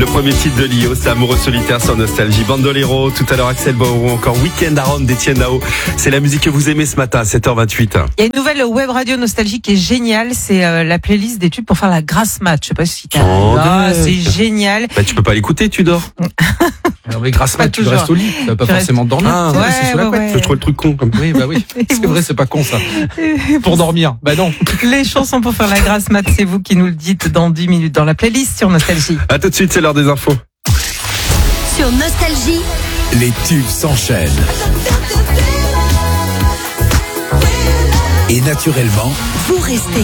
Le premier titre de Lio, c'est Amoureux solitaire sur Nostalgie. Bandolero, tout à l'heure Axel Bauer ou encore Weekend à Rome d'Étienne Dao. C'est la musique que vous aimez ce matin à 7h28. Il y a une nouvelle web radio Nostalgie qui est géniale, c'est la playlist des tubes pour faire la grasse mat. Je sais pas si t'as. C'est génial. Bah, tu peux pas l'écouter, tu dors. Alors, mais grâce à tu restes au lit, tu vas pas forcément dormir. Ah, ouais, c'est sous la couette. Je trouve le truc con comme. Oui, bah oui. C'est vrai, c'est pas con ça. Pour dormir. Bah non. Les chansons pour faire la grasse mat, c'est vous qui nous le dites dans 10 minutes dans la playlist sur Nostalgie. À tout de suite, c'est l'heure des infos. Sur Nostalgie, Les tubes s'enchaînent. Et naturellement, vous restez